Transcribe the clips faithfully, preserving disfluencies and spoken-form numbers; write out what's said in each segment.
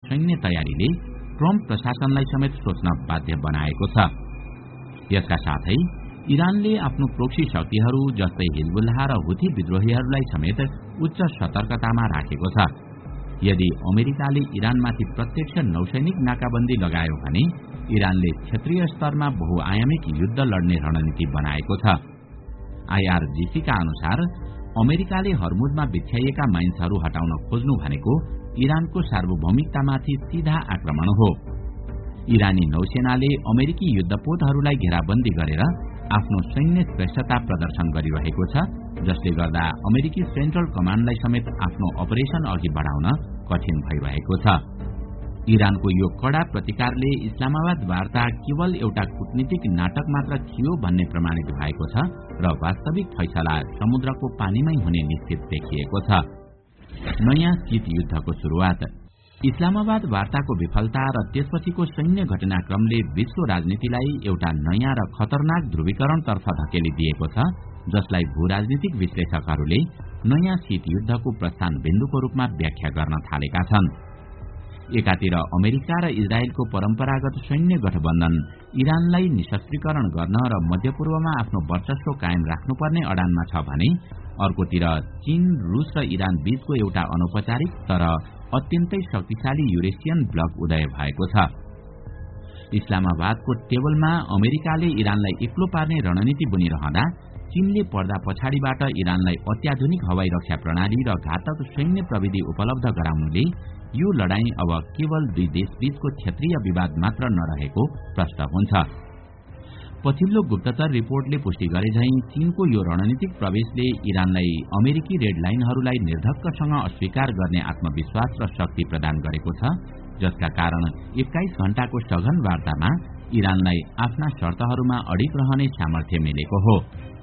सैन्य तयारीले ट्रम्प प्रशासनलाई समेत सोच्न बाध्य बनाएको छ। यसका साथै इरानले आफ्नो प्रोक्सी शक्तिहरू जस्तै हिजबुल्लाह र हुथी विद्रोहीहरूलाई समेत उच्च सतर्कतामा राखेको छ। यदि अमेरिकाले इरानमाथि प्रत्यक्ष नौसैनिक नाकाबन्दी लगायो भने इरानले क्षेत्रीय स्तरमा बहुआयामिक युद्ध लड्ने रणनीति बनाएको छ। आईआरजीसीका अनुसार अमेरिकाले हर्मुजमा बिछ्याइएका माइन्सहरू हटाउन खोज्नु भनेको इरानको सार्वभौमिकतामाथि सीधा आक्रमण हो। इरानी नौसेनाले अमेरिकी युद्धपोतहरूलाई घेराबन्दी गरेर आफ्नो सैन्य श्रेष्ठता प्रदर्शन गरिरहेको छ, जसले गर्दा अमेरिकी सेन्ट्रल कमान्डलाई समेत आफ्नो अपरेशन अघि बढाउन कठिन भइरहेको छ। इरानको यो कड़ा प्रतिकारले इस्लामाबाद वार्ता केवल एउटा कूटनीतिक नाटक मात्र थियो भन्ने प्रमाणित भएको छ र वास्तविक फैसला समुद्रको पानीमै हुने निश्चित देखिएको छ। नयाँ शीत युद्धको शुरूआत। इस्लामाबाद वार्ताको विफलता र त्यसपछिको सैन्य घटनाक्रमले विश्व राजनीतिलाई एउटा नयाँ र खतरनाक ध्रुवीकरणतर्फ धकेलिदिएको छ, जसलाई भूराजनीतिक विश्लेषकहरूले नयाँ शीत युद्धको प्रस्थान बिन्दुको रूपमा व्याख्या गर्न थालेका छन्। एकातिर अमेरिका र इजरायलको परम्परागत सैन्य गठबन्धन इरानलाई निशस्त्रीकरण गर्न र मध्यपूर्वमा आफ्नो वर्चस्व कायम राख्नुपर्ने अडानमा छ भने अर्कोतिर चीन, रूस र इरान बीचको एउटा अनौपचारिक तर अत्यन्तै शक्तिशाली युरेसियन ब्लक उदय भएको छ। इस्लामाबादको टेबलमा अमेरिकाले इरानलाई एक्लो पार्ने रणनीति बुनिरहँदा चीनले पर्दा पछाडिबाट इरानलाई अत्याधुनिक हवाई रक्षा प्रणाली र घातक सैन्य प्रविधि उपलब्ध गराउनुले यो लडाईँ अब केवल दुई देशबीचको क्षेत्रीय विवाद मात्र नरहेको प्रश्न हुन्छ। पछिल्लो गुप्तचर रिपोर्टले पुष्टि गरे झैं चीनको यो रणनीतिक प्रवेशले इरानलाई अमेरिकी रेड लाइनहरूलाई निर्धक्कसँग अस्वीकार गर्ने आत्मविश्वास र शक्ति प्रदान गरेको छ, जसका कारण एक्काइस घण्टाको सघन वार्तामा इरानलाई आफ्ना शर्तहरूमा अडिग रहने सामर्थ्य मिलेको हो।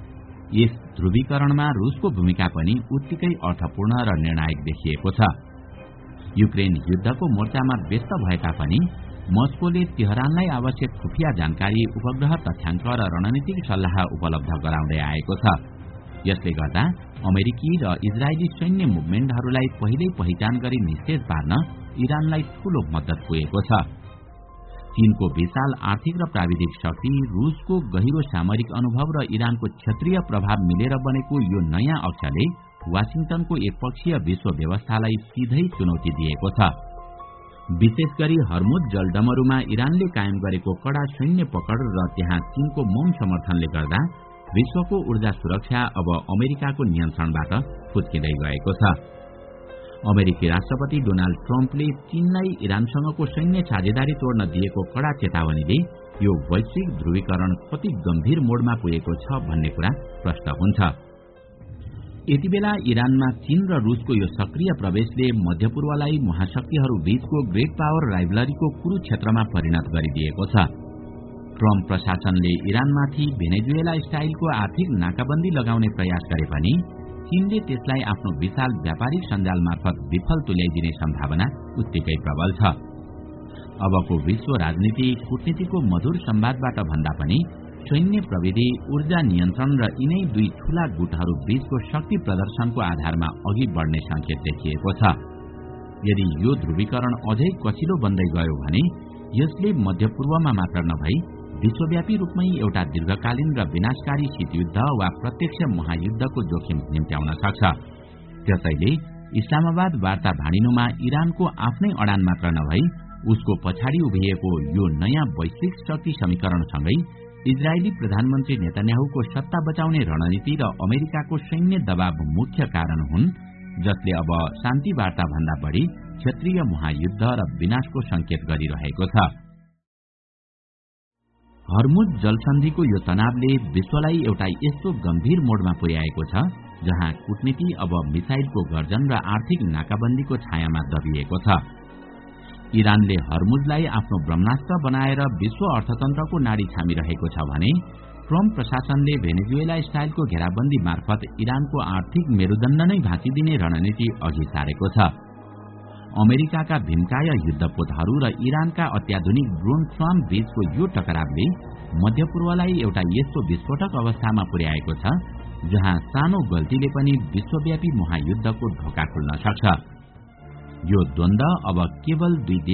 यस ध्रुवीकरणमा रूसको भूमिका पनि उत्तिकै अर्थपूर्ण र निर्णायक देखिएको छ। युक्रेन युद्धको मोर्चामा व्यस्त भए तापनि मस्कोले तेहरानलाई आवश्यक खुफिया जानकारी, उपग्रह तथ्याङ्क र रणनीतिक सल्लाह उपलब्ध गराउँदै आएको छ। यसले गर्दा अमेरिकी र इजरायली सैन्य मुभमेन्टहरूलाई पहिल्यै पहिचान गरी निस्तेज पार्न इरानलाई ठूलो मद्दत पुगेको छ। चीनको विशाल आर्थिक र प्राविधिक शक्ति, रूसको गहिरो सामरिक अनुभव र इरानको क्षेत्रीय प्रभाव मिलेर बनेको यो नयाँ अक्षले वाशिंटनको एकपक्षीय विश्व व्यवस्थालाई सिधै चुनौती दिएको छ। विशेष गरी हर्मुज जलडमरूमा इरानले कायम गरेको कड़ा सैन्य पकड़ र त्यहाँ चीनको मौन समर्थनले गर्दा विश्वको ऊर्जा सुरक्षा अब अमेरिकाको नियन्त्रणबाट फुत्किँदै गएको छ। अमेरिकी राष्ट्रपति डोनाल्ड ट्रम्पले चीनलाई इरानसँगको सैन्य साझेदारी तोड्न दिएको कड़ा चेतावनीले यो वैश्विक ध्रुवीकरण कति गम्भीर मोडमा पुगेको छ भन्ने कुरा प्रश्न हुन्छ। यतिबेला इरानमा चीन र रूसको यो सक्रिय प्रवेशले मध्यपूर्वलाई महाशक्तिहरू बीचको ग्रेट पावर राइभलरीको कुरुक्षेत्रमा परिणत गरिदिएको छ। ट्रम्प प्रशासनले इरानमाथि भेनेजुएला स्टाइलको आर्थिक नाकाबन्दी लगाउने प्रयास गरे पनि चीनले त्यसलाई आफ्नो विशाल व्यापारिक सञ्जाल मार्फत विफल तुल्याइदिने सम्भावना उत्तिकै प्रबल छ। अबको विश्व राजनीति कूटनीतिको मधुर संवादबाट भन्दा पनि सैन्य प्रविधि, ऊर्जा नियन्त्रण र यिनै दुई ठूला गुटहरू बीचको शक्ति प्रदर्शनको आधारमा अघि बढ्ने संकेत देखिएको छ। यदि यो ध्रुवीकरण अझै कसिलो बन्दै गयो भने यसले मध्यपूर्वमा मात्र नभई विश्वव्यापी रूपमै एउटा दीर्घकालीन र विनाशकारी शीतयुद्ध वा प्रत्यक्ष महायुद्धको जोखिम निम्त्याउन सक्छ। त्यसैले इस्लामाबाद वार्ता भाँडिनुमा इरानको आफ्नै अडान मात्र नभई उसको पछाडि उभिएको यो नयाँ वैश्विक शक्ति समीकरणसँगै इजरायली प्रधानमन्त्री नेतन्याहुको सत्ता बचाउने रणनीति र अमेरिकाको सैन्य दबाव मुख्य कारण हुन्, जसले अब शान्ति वार्ता भन्दा बढी क्षेत्रीय महायुद्ध र विनाशको संकेत गरिरहेको छ। हर्मुज जलसन्धिको यो तनावले विश्वलाई एउटा यस्तो गम्भीर मोडमा पुर्याएको छ जहाँ कूटनीति अब मिसाइलको गर्जन र आर्थिक नाकाबन्दीको छायामा दबिएको छ। इरानले हर्मुजलाई आफ्नो ब्रह्मास्त्र बनाएर विश्व अर्थतन्त्रको नाडी छामिरहेको छ भने ट्रम्प प्रशासनले भेनेजुएला स्टाइलको घेराबन्दी मार्फत इरानको आर्थिक मेरुदण्ड नै भाँचिदिने रणनीति अघि सारेको छ। अमेरिकाका भीमकाय युद्धपोतहरू र इरानका अत्याधुनिक ड्रोन स्वाम बीचको यो टकरावले मध्यपूर्वलाई एउटा यस्तो विस्फोटक अवस्थामा पुर्याएको छ जहाँ सानो गल्तीले पनि विश्वव्यापी महायुद्धको ढोका खुल्न सक्छ। यो द्वन्द्व अब केवल दुई